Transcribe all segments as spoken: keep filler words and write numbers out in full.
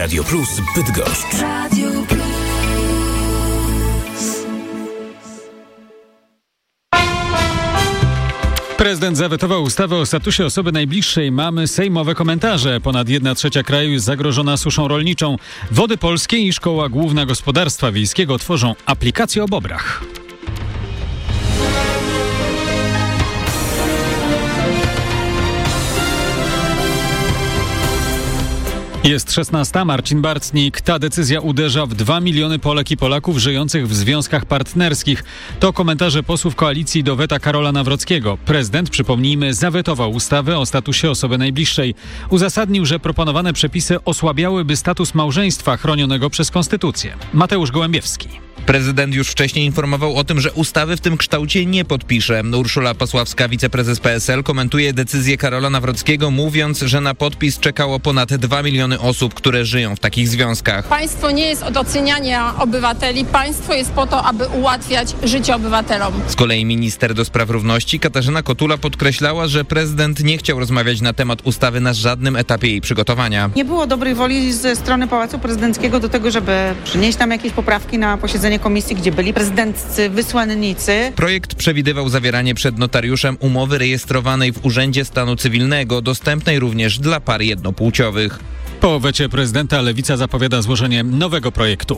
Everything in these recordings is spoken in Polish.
Radio Plus Bydgoszcz. Radio Plus. Prezydent zawetował ustawę o statusie osoby najbliższej mamy. Sejmowe komentarze. Ponad jedna trzecia kraju jest zagrożona suszą rolniczą. Wody Polskie i Szkoła Główna Gospodarstwa Wiejskiego tworzą aplikację o bobrach. Jest szesnasta. Marcin Bartnik. Ta decyzja uderza w dwa miliony Polek i Polaków żyjących w związkach partnerskich. To komentarze posłów koalicji do weta Karola Nawrockiego. Prezydent, przypomnijmy, zawetował ustawę o statusie osoby najbliższej. Uzasadnił, że proponowane przepisy osłabiałyby status małżeństwa chronionego przez konstytucję. Mateusz Gołębiewski. Prezydent już wcześniej informował o tym, że ustawy w tym kształcie nie podpisze. Urszula Pasławska, wiceprezes P S L, komentuje decyzję Karola Nawrockiego, mówiąc, że na podpis czekało ponad dwa miliony osób, które żyją w takich związkach. Państwo nie jest od oceniania obywateli. Państwo jest po to, aby ułatwiać życie obywatelom. Z kolei minister do spraw równości Katarzyna Kotula podkreślała, że prezydent nie chciał rozmawiać na temat ustawy na żadnym etapie jej przygotowania. Nie było dobrej woli ze strony Pałacu Prezydenckiego do tego, żeby przynieść tam jakieś poprawki na posiedzenie komisji, gdzie byli prezydenccy wysłannicy. Projekt przewidywał zawieranie przed notariuszem umowy rejestrowanej w Urzędzie Stanu Cywilnego, dostępnej również dla par jednopłciowych. Po wecie prezydenta Lewica zapowiada złożenie nowego projektu.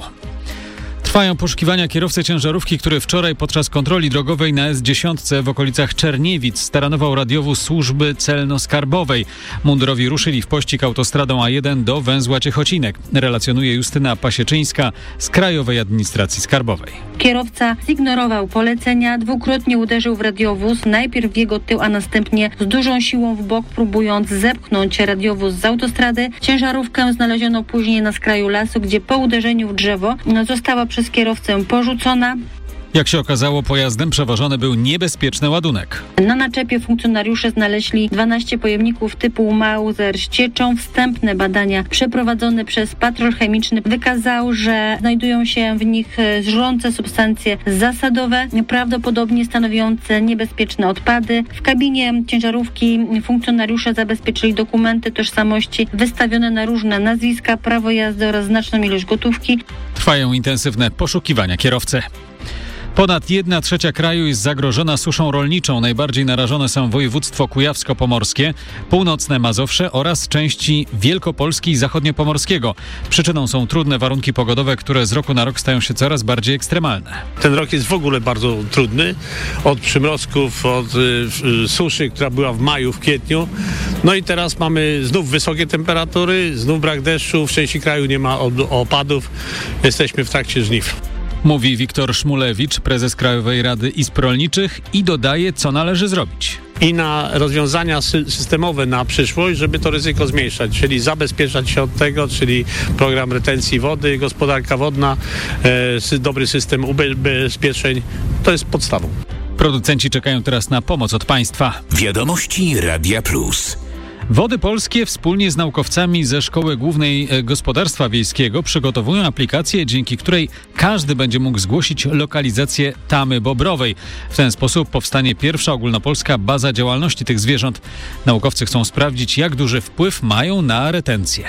Trwają poszukiwania kierowcy ciężarówki, który wczoraj podczas kontroli drogowej na S dziesięć w okolicach Czerniewic staranował radiowóz służby celno-skarbowej. Mundurowi ruszyli w pościg autostradą A jeden do węzła Ciechocinek. Relacjonuje Justyna Pasieczyńska z Krajowej Administracji Skarbowej. Kierowca zignorował polecenia, dwukrotnie uderzył w radiowóz, najpierw w jego tył, a następnie z dużą siłą w bok, próbując zepchnąć radiowóz z autostrady. Ciężarówkę znaleziono później na skraju lasu, gdzie po uderzeniu w drzewo została przez kierowcę porzucona. Jak się okazało, pojazdem przewożony był niebezpieczny ładunek. Na naczepie funkcjonariusze znaleźli dwanaście pojemników typu Mauser z cieczą. Wstępne badania przeprowadzone przez patrol chemiczny wykazały, że znajdują się w nich żrące substancje zasadowe, prawdopodobnie stanowiące niebezpieczne odpady. W kabinie ciężarówki funkcjonariusze zabezpieczyli dokumenty tożsamości wystawione na różne nazwiska, prawo jazdy oraz znaczną ilość gotówki. Trwają intensywne poszukiwania kierowcy. Ponad jedna trzecia kraju jest zagrożona suszą rolniczą. Najbardziej narażone są województwo kujawsko-pomorskie, północne Mazowsze oraz części Wielkopolski i zachodniopomorskiego. Przyczyną są trudne warunki pogodowe, które z roku na rok stają się coraz bardziej ekstremalne. Ten rok jest w ogóle bardzo trudny. Od przymrozków, od y, suszy, która była w maju, w kwietniu. No i teraz mamy znów wysokie temperatury, znów brak deszczu, w części kraju nie ma opadów. Jesteśmy w trakcie żniw. Mówi Wiktor Szmulewicz, prezes Krajowej Rady Izb Rolniczych i dodaje, co należy zrobić. I na rozwiązania sy- systemowe na przyszłość, żeby to ryzyko zmniejszać, czyli zabezpieczać się od tego, czyli program retencji wody, gospodarka wodna, e, dobry system ubezpieczeń, to jest podstawą. Producenci czekają teraz na pomoc od państwa. Wiadomości Radia Plus. Wody Polskie wspólnie z naukowcami ze Szkoły Głównej Gospodarstwa Wiejskiego przygotowują aplikację, dzięki której każdy będzie mógł zgłosić lokalizację tamy bobrowej. W ten sposób powstanie pierwsza ogólnopolska baza działalności tych zwierząt. Naukowcy chcą sprawdzić, jak duży wpływ mają na retencję.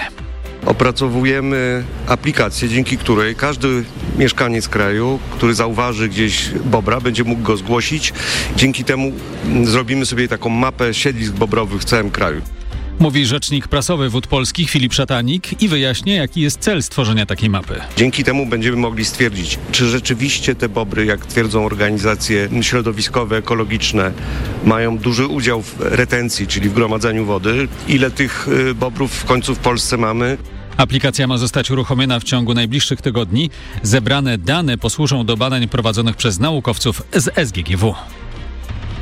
Opracowujemy aplikację, dzięki której każdy mieszkaniec kraju, który zauważy gdzieś bobra, będzie mógł go zgłosić. Dzięki temu zrobimy sobie taką mapę siedlisk bobrowych w całym kraju. Mówi rzecznik prasowy Wód Polskich Filip Szatanik i wyjaśnia, jaki jest cel stworzenia takiej mapy. Dzięki temu będziemy mogli stwierdzić, czy rzeczywiście te bobry, jak twierdzą organizacje środowiskowe, ekologiczne, mają duży udział w retencji, czyli w gromadzeniu wody. Ile tych bobrów w końcu w Polsce mamy? Aplikacja ma zostać uruchomiona w ciągu najbliższych tygodni. Zebrane dane posłużą do badań prowadzonych przez naukowców z S G G W.